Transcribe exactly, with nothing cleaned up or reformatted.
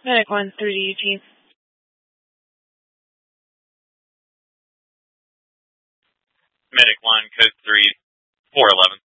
Medic one through to U T. Medic one, code three, four eleven.